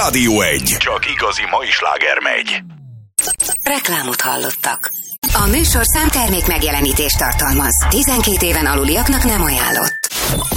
Rádió 1. Csak igazi mai sláger megy. Reklámot hallottak. A műsor számtermék megjelenítést tartalmaz. 12 éven aluliaknak nem ajánlott.